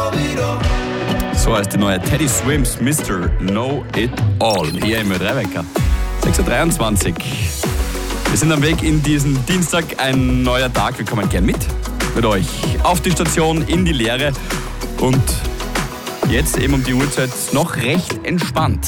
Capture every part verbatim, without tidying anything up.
So heißt die neue Teddy Swims Mister Know It All. Hier im Ö drei Wecker. sechs Uhr dreiundzwanzig. Wir sind am Weg in diesen Dienstag, ein neuer Tag. Wir kommen gern mit mit euch auf die Station, in die Lehre und jetzt eben um die Uhrzeit noch recht entspannt.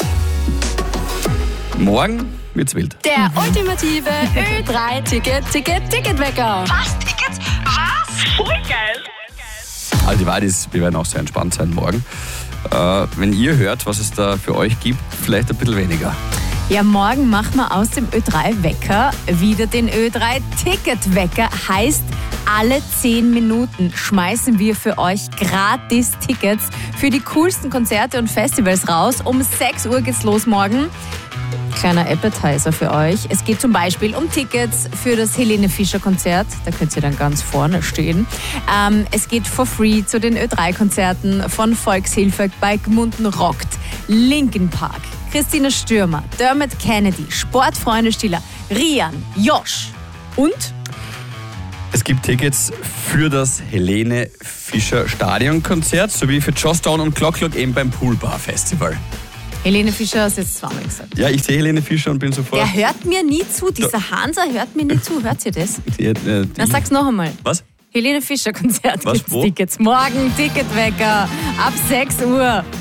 Morgen wird's wild. Der ultimative Ö drei Ticket, Ticket, Ticketwecker. Was? Tickets? Was? Voll geil. Also die Wahrheit ist, wir werden auch sehr entspannt sein morgen. Äh, wenn ihr hört, was es da für euch gibt, vielleicht ein bisschen weniger. Ja, morgen machen wir aus dem Ö drei Wecker wieder den Ö drei Ticketwecker. Heißt, alle zehn Minuten schmeißen wir für euch gratis Tickets für die coolsten Konzerte und Festivals raus. Um sechs Uhr geht's los morgen. Kleiner Appetizer für euch. Es geht zum Beispiel um Tickets für das Helene Fischer Konzert. Da könnt ihr dann ganz vorne stehen. Ähm, es geht for free zu den Ö drei Konzerten von Volkshilfe bei Gmunden Rockt, Linkin Park, Christina Stürmer, Dermot Kennedy, Sportfreunde Stiller, Rian, Josh und... Es gibt Tickets für das Helene Fischer Stadionkonzert sowie für Joss Stone und Clock Clock eben beim Poolbar Festival. Helene Fischer hast du jetzt zweimal gesagt. Ja, ich sehe Helene Fischer und bin sofort... Der hört mir nie zu, dieser Hansa hört mir nie zu. Hört ihr das? Die, äh, die, Na, sag's noch einmal. Was? Helene Fischer Konzert Was, gibt's wo? Tickets. Morgen Ticketwecker ab sechs Uhr.